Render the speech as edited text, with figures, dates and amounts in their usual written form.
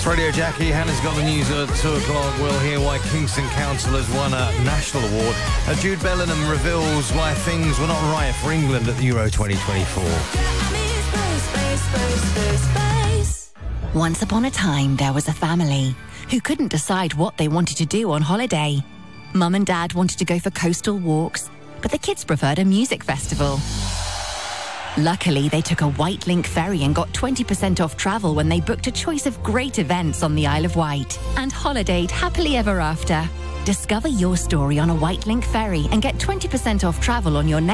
Radio Jackie. Hannah's got the news at 2 o'clock. We'll hear why Kingston Council has won a national award. Jude Bellingham reveals why things were not right for England at the Euro 2024. Once upon a time, there was a family who couldn't decide what they wanted to do on holiday. Mum and Dad wanted to go for coastal walks, but the kids preferred a music festival. Luckily, they took a White Link ferry and got 20% off travel when they booked a choice of great events on the Isle of Wight and holidayed happily ever after. Discover your story on a White Link ferry and get 20% off travel on your next